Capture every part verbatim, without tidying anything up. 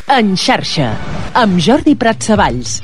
En xarxa, amb Jordi Pratsavalls.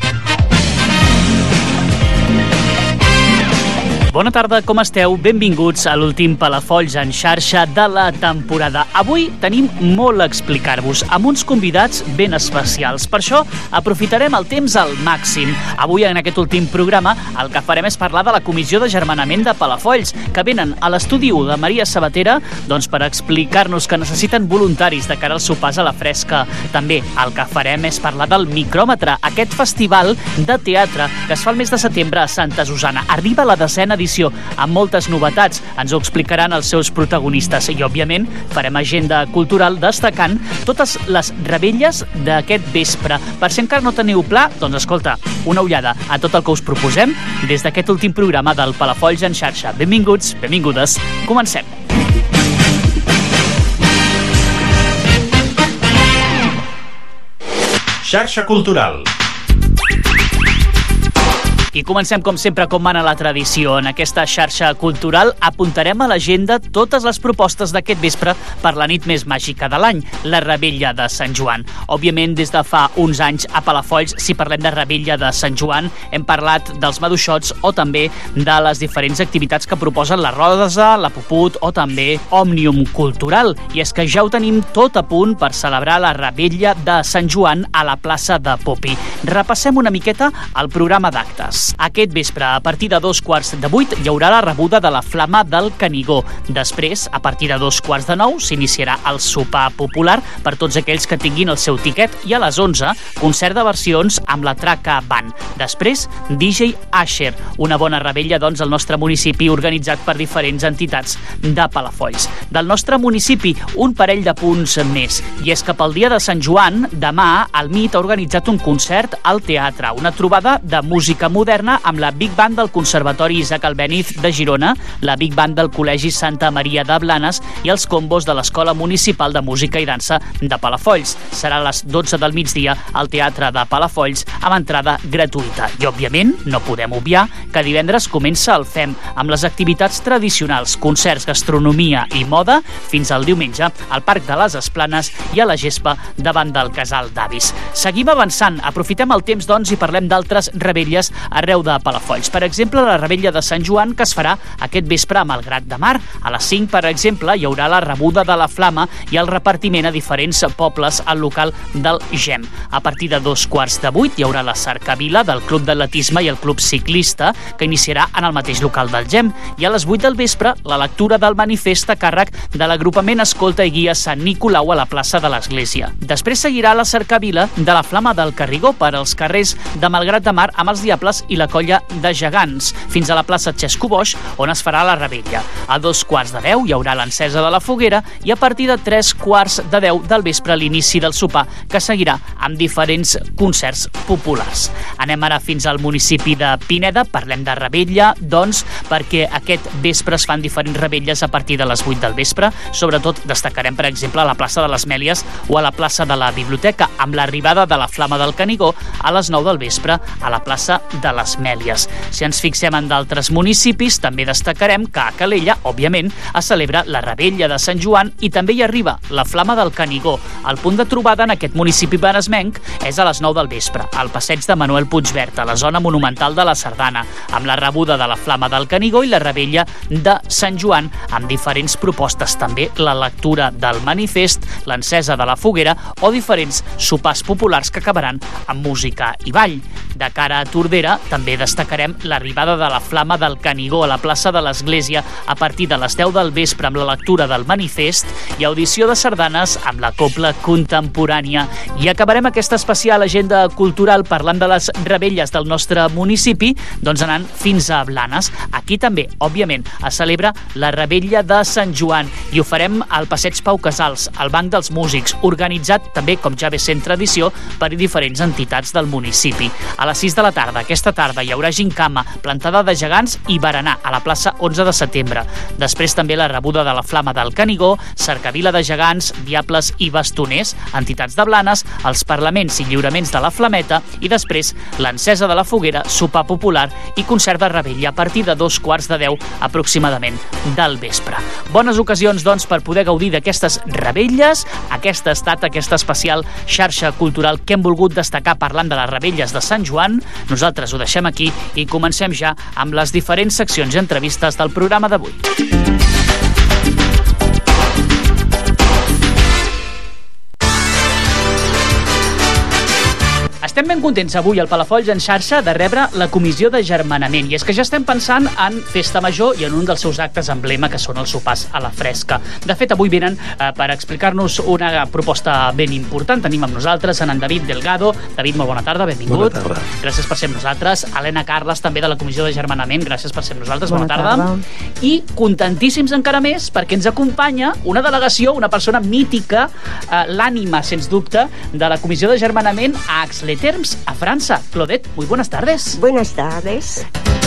Bona tarda, com esteu? Benvinguts a l'últim Palafolls en xarxa de la temporada. Avui tenim molt a explicar-vos, amb uns convidats ben especials. Per això aprofitarem el temps al màxim. Avui, en aquest últim programa, el que farem és parlar de la Comissió d'Agermanament de Palafolls, que venen a l'estudi u de Maria Sabatera doncs, per explicar-nos que necessiten voluntaris de cara als sopars a la fresca. També el que farem és parlar del Micròmetre, aquest festival de teatre que es fa el mes de setembre a Santa Susanna. Arriba la desena edició amb moltes novetats. Ens ho explicaran els seus protagonistes i, òbviament, farem agenda cultural destacant totes les revetlles d'aquest vespre. Per si encara no teniu pla, doncs escolta, una ullada a tot el que us proposem des d'aquest últim programa del Palafolls en xarxa. Benvinguts, benvingudes, comencem. Xarxa Cultural. I comencem, com sempre, com mana la tradició. En aquesta xarxa cultural apuntarem a l'agenda totes les propostes d'aquest vespre per la nit més màgica de l'any, la Revetlla de Sant Joan. Òbviament, des de fa uns anys a Palafolls, si parlem de Revetlla de Sant Joan, hem parlat dels maduixots o també de les diferents activitats que proposen la Rosa, la Puput o també Òmnium Cultural. I és que ja ho tenim tot a punt per celebrar la Revetlla de Sant Joan a la plaça de Popi. Repassem una miqueta el programa d'actes. Aquest vespre, a partir de dos quarts de vuit, hi haurà la rebuda de la Flama del Canigó. Després, a partir de dos quarts de nou, s'iniciarà el sopar popular per tots aquells que tinguin el seu tiquet i a les onze, concert de versions amb la Traca Band. Després, D J Asher, una bona revetlla doncs al nostre municipi organitzat per diferents entitats de Palafolls. Del nostre municipi, un parell de punts més. I és que pel dia de Sant Joan, demà, el M I T ha organitzat un concert al teatre, una trobada de música moderna amb la Big Band del Conservatori Isaac Albéniz de Girona, la Big Band del Col·legi Santa Maria de Blanes i els combos de l'Escola Municipal de Música i Dansa de Palafolls. Serà a les dotze del migdia al Teatre de Palafolls amb entrada gratuïta. I, òbviament, no podem obviar que divendres comença el F E M amb les activitats tradicionals, concerts, gastronomia i moda fins al diumenge al Parc de les Esplanes i a la Gespa davant del Casal d'Avis. Seguim avançant, aprofitem el temps doncs i parlem d'altres revetlles arreu de Palafolls. Per exemple, la Revetlla de Sant Joan, que es farà aquest vespre a Malgrat de Mar. A les cinc, per exemple, hi haurà la rebuda de la Flama i el repartiment a diferents pobles al local del Gem. A partir de dos quarts de vuit hi haurà la cercavila del Club d'Atletisme i el Club Ciclista, que iniciarà en el mateix local del Gem. I a les vuit del vespre, la lectura del manifest a càrrec de l'agrupament Escolta i Guia Sant Nicolau a la plaça de l'Església. Després seguirà la cercavila de la Flama del Carrigó per als carrers de Malgrat de Mar amb els Diables i la Colla de Gegants, fins a la plaça Xesco Boix, on es farà la revetlla. A dos quarts de deu hi haurà l'encesa de la foguera i a partir de tres quarts de deu del vespre l'inici del sopar, que seguirà amb diferents concerts populars. Anem ara fins al municipi de Pineda, parlem de revetlla, doncs, perquè aquest vespre es fan diferents revetlles a partir de les vuit del vespre. Sobretot destacarem, per exemple, a la plaça de les Mèlies o a la plaça de la Biblioteca, amb l'arribada de la Flama del Canigó a les nou del vespre a la plaça de les Mèlies. Si ens fixem en d'altres municipis, també destacarem que a Calella, òbviament, es celebra la Revetlla de Sant Joan i també hi arriba la Flama del Canigó. El punt de trobada en aquest municipi benesmenc és a les nou del vespre, al passeig de Manuel Puigvert, a la zona monumental de la Sardana, amb la rebuda de la Flama del Canigó i la Revetlla de Sant Joan, amb diferents propostes també, la lectura del manifest, l'encesa de la foguera o diferents sopars populars que acabaran amb música i ball. De cara a Tordera, també destacarem l'arribada de la Flama del Canigó a la plaça de l'Església a partir de les deu del vespre amb la lectura del manifest i audició de sardanes amb la cobla contemporània. I acabarem aquesta especial agenda cultural parlant de les revetlles del nostre municipi, doncs anant fins a Blanes. Aquí també, òbviament, es celebra la Revetlla de Sant Joan i ho farem al Passeig Pau Casals, al Banc dels Músics, organitzat també, com ja ve sent tradició, per diferents entitats del municipi. A les sis de la tarda, aquesta la tarda hi haurà gincama, plantada de gegants i berenar a la plaça onze de setembre. Després també la rebuda de la Flama del Canigó, cercavila de gegants, diables i bastoners, entitats de Blanes, els parlaments i lliuraments de la Flameta i després l'encesa de la foguera, sopar popular i concert de revetlla a partir de dos quarts de deu aproximadament del vespre. Bones ocasions, doncs, per poder gaudir d'aquestes revetlles. Aquesta ha estat aquesta especial xarxa cultural que hem volgut destacar parlant de les revetlles de Sant Joan. Nosaltres ho deixem aquí i comencem ja amb les diferents seccions i entrevistes del programa d'avui. Estem ben contents avui al Palafolls en xarxa de rebre la comissió de germanament, i és que ja estem pensant en Festa Major i en un dels seus actes emblema, que són els sopars a la fresca. De fet, avui venen eh, per explicar-nos una proposta ben important. Tenim amb nosaltres en David Delgado. David, molt bona tarda, benvingut. Bona tarda. Gràcies per ser amb nosaltres. Helena Carles, també de la comissió de germanament, gràcies per ser amb nosaltres. Bona, bona tarda. tarda. I contentíssims encara més perquè ens acompanya una delegació, una persona mítica, eh, l'ànima, sens dubte, de la comissió de germanament a Aix-les Thermes, a França. Claudette, muy buenas tardes. Buenas tardes.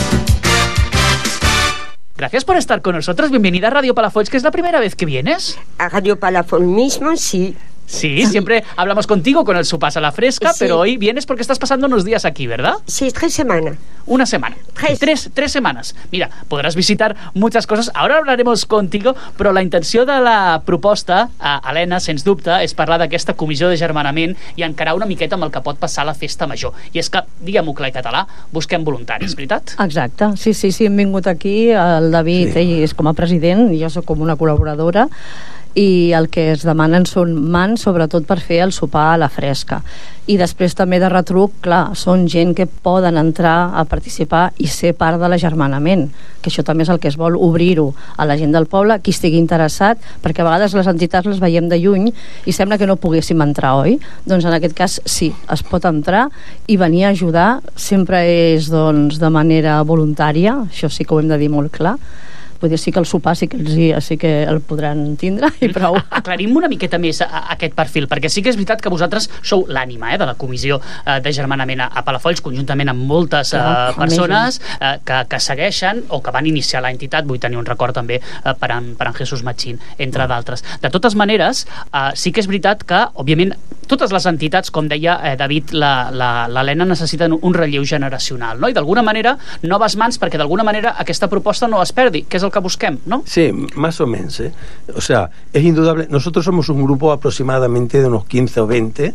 Gracias por estar con nosotros. Bienvenida a Radio Palafolls, que es la primera vez que vienes. A Radio Palafolls mismo, sí. Sí, sí, siempre hablamos contigo con el Sopars a la Fresca, sí. Pero hoy vienes porque estás pasando unos días aquí, ¿verdad? Sí, tres semanas. Una semana. Tres. Tres, tres semanas. Mira, podràs visitar muchas cosas. Ahora hablaremos contigo, però la intenció de la proposta, a Helena, sens dubte, és parlar d'aquesta comissió de germanament i encarar una miqueta amb el que pot passar a la Festa Major. I és que, diguem-ho clar i català, busquem voluntaris, veritat? Exacte, sí, sí, sí, hem vingut aquí, el David, sí. Ell és com a president, jo soc com una col·laboradora, i el que es demanen són mans, sobretot per fer el sopar a la fresca. I després també de retruc, clar, són gent que poden entrar a participar i ser part de l'agermanament, que això també és el que es vol, obrir-ho a la gent del poble, qui estigui interessat, perquè a vegades les entitats les veiem de lluny i sembla que no poguéssim entrar, oi? Doncs en aquest cas sí, es pot entrar i venir a ajudar, sempre és doncs de manera voluntària, això sí que ho hem de dir molt clar. Vull dir, sí que el sopar sí que, els, sí que el podran tindre i prou. Aclarim una miqueta més a, a aquest perfil, perquè sí que és veritat que vosaltres sou l'ànima eh, de la comissió eh, de germanament a, a Palafolls, conjuntament amb moltes eh, persones eh, que, que segueixen o que van iniciar l'entitat. Vull tenir un record també eh, per, en, per en Jesús Machín, entre d'altres. De totes maneres, eh, sí que és veritat que, òbviament, totes les entitats, com deia eh, David, l'Helena, necessiten un relleu generacional, no? I d'alguna manera, noves mans, perquè d'alguna manera aquesta proposta no es perdi, que és el que busquem, ¿no? Sí, más o menos, ¿eh? O sea, es indudable. Nosotros somos un grupo aproximadamente de unos quince o veinte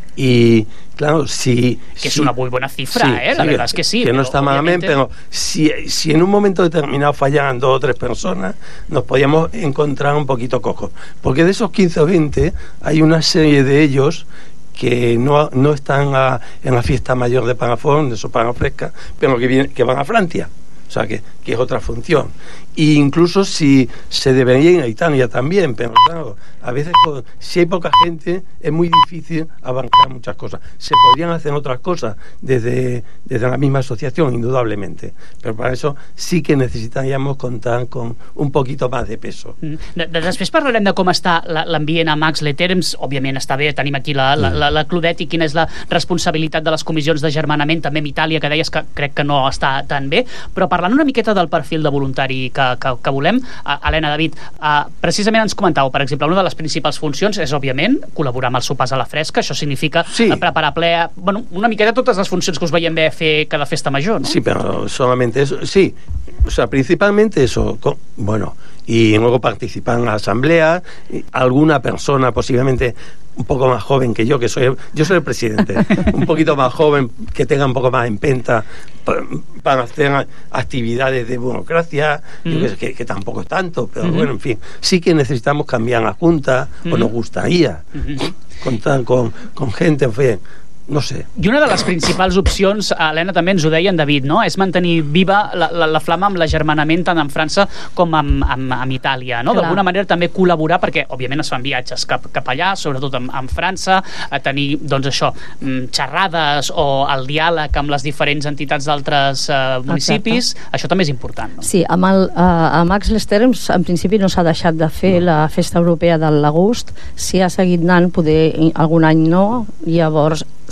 y, claro, si... Que si, es una muy buena cifra, sí, ¿eh? La sí, verdad es que sí. Que pero no está malamente, pero si, si en un momento determinado fallaban dos o tres personas, nos podíamos encontrar un poquito cojos. Porque de esos quince o veinte hay una serie de ellos que no, no están a, en la fiesta mayor de Palafolls, de Sopars a la Fresca, pero que, viene, que van a Francia. O sea, que, que es otra función. E incluso si se debería ir a Italia también, pero claro, a veces si hay poca gente es muy difícil abarcar muchas cosas. Se podrían hacer otras cosas desde, desde la misma asociación, indudablemente, pero para eso sí que necesitaríamos contar con un poquito más de peso. De, de, després parlarem de com està l'ambient a Aix-les Thermes. Òbviament està bé, tenim aquí la, la, la, la Claudette i quina és la responsabilitat de les comissions de germanament, també amb Itàlia, que deies que crec que no està tan bé, però parlant una miqueta del perfil de voluntari que, que, que volem, uh, Helena, David, uh, precisament ens comentàveu, per exemple, una de les principals funcions és, òbviament, col·laborar amb els sopars a la fresca. Això significa sí. uh, preparar ple, bueno, una miqueta totes les funcions que us veiem bé fer cada festa major, ¿no? Sí, pero solamente eso, sí, o sea, principalmente eso, con, bueno, y luego participar en la asamblea, alguna persona posiblemente un poco más joven que yo, que soy yo soy el presidente, un poquito más joven, que tenga un poco más empenta para, para hacer actividades de burocracia, mm-hmm. yo que, que, que tampoco es tanto, pero mm-hmm. bueno, en fin, sí que necesitamos cambiar la junta, mm-hmm. o nos gustaría mm-hmm. contar con, con gente, en fin, no sé. I una de les principals opcions, Helena, també ens ho deia en David, no? És mantenir viva la, la, la flama amb l'agermanament tant en França com amb, amb, amb Itàlia, no? D'alguna manera també col·laborar, perquè òbviament es fan viatges cap, cap allà, sobretot en, en França, a tenir, doncs això, xerrades o el diàleg amb les diferents entitats d'altres eh, municipis. Exacte. Això també és important, no? Sí, amb, el, uh, amb Aix-les Thermes en principi no s'ha deixat de fer no. la festa europea de l'agost, si ha seguit anant, poder algun any no, llavors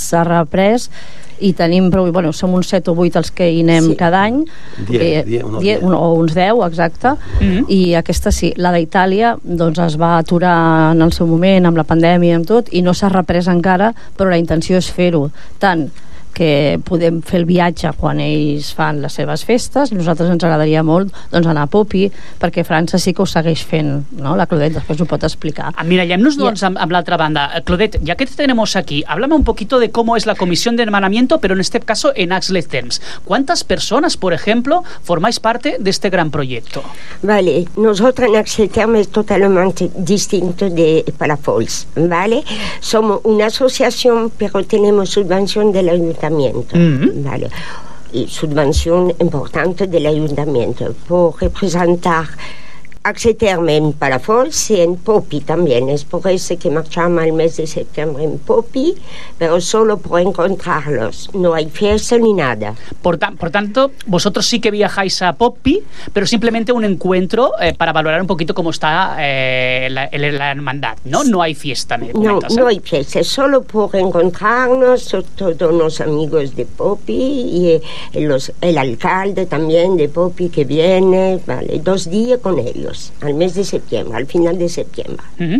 s'ha reprès i tenim prou, bueno, som uns set o vuit els que hi anem sí. cada any die, eh, die, unos die, un, o uns deu, exacte, mm-hmm. i aquesta sí, la d'Itàlia doncs es va aturar en el seu moment amb la pandèmia i amb tot, i no s'ha reprès encara, però la intenció és fer-ho tant que podem fer el viatge quan ells fan les seves festes. Nosaltres ens agradaria molt doncs, anar a Popi, perquè França sí que ho segueix fent, no? La Claudette després ho pot explicar. Mirallem-nos doncs amb, amb l'altra banda. Claudette, ya que te tenemos aquí, háblame un poquito de cómo es la comisión de hermanamiento, pero en este caso en Axlet Terms. ¿Cuántas personas, por ejemplo, formáis parte de este gran proyecto? Vale, nosotros en Axlet Terms es totalmente distinto de Palafols, ¿vale? Somos una asociación, pero tenemos subvención del ayuntamiento. Mm-hmm. Vale. Y subvención importante del ayuntamiento por representar Axlet Terms en Palafols y en Popi también. Es por eso que marchamos el mes de septiembre en Popi, pero solo por encontrarlos. No hay fiesta ni nada. Por, ta por tanto, vosotros sí que viajáis a Popi, pero simplemente un encuentro eh, para valorar un poquito cómo está eh, la, la hermandad, ¿no? No hay fiesta, me comentas, No, ¿eh? no hay fiesta, solo por encontrarnos, todos los amigos de Popi y eh, los, el alcalde también de Popi que viene, vale, dos días con ellos. Al mes de septiembre, al final de septiembre. Uh-huh.